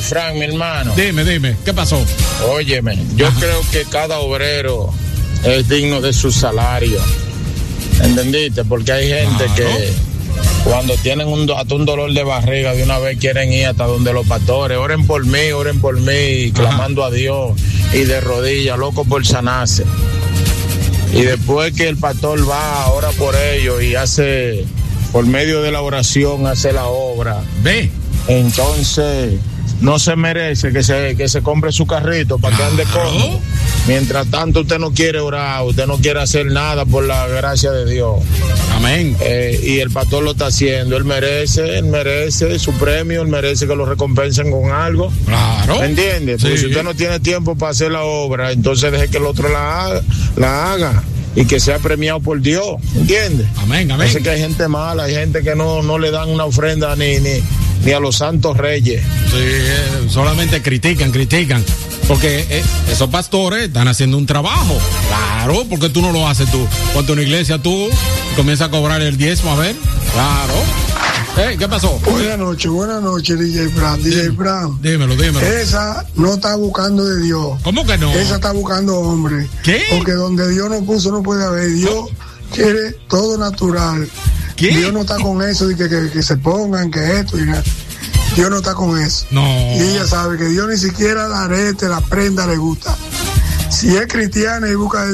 Frank, mi hermano. Dime, ¿qué pasó? Óyeme, yo creo que cada obrero es digno de su salario. ¿Entendiste? Porque hay gente que cuando tienen hasta un dolor de barriga, de una vez quieren ir hasta donde los pastores. Oren por mí, clamando a Dios y de rodillas, loco por sanarse. Y después que el pastor va, ora por ellos y hace, por medio de la oración, hace la obra. Entonces, no se merece que se compre su carrito para que ande cómodo. Mientras tanto, usted no quiere orar, usted no quiere hacer nada por la gracia de Dios. Amén. Y el pastor lo está haciendo. Él merece su premio, él merece que lo recompensen con algo. Claro. ¿Me entiende? Porque si usted no tiene tiempo para hacer la obra, entonces deje que el otro la haga. Y que sea premiado por Dios, ¿entiendes? Amén. Parece que hay gente mala, hay gente que no le dan una ofrenda ni a los santos reyes. Sí, solamente critican. Porque esos pastores están haciendo un trabajo. Claro, porque tú no lo haces tú. Ponte una iglesia tú y comienza a cobrar el diezmo, a ver. Claro. ¿Qué pasó? Buenas noches, DJ Brown. DJ Brown. Dímelo. Esa no está buscando de Dios. ¿Cómo que no? Esa está buscando hombre. ¿Qué? Porque donde Dios no puso no puede haber. Dios quiere todo natural. ¿Qué? Dios no está con eso de que se pongan, que esto y nada. Dios no está con eso. No. Y ella sabe que Dios ni siquiera la arete, la prenda le gusta. Si es cristiana y busca de